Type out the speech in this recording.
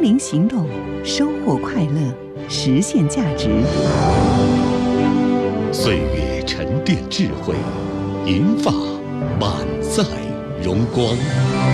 灵行动，收获快乐，实现价值。 岁月沉淀智慧，银发满载荣光。